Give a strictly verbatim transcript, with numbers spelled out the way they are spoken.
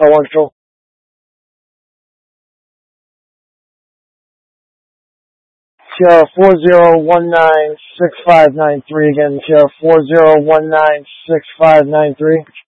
Oh, one control. Sierra four zero one nine six five nine three again. Sierra four zero one nine six five nine three.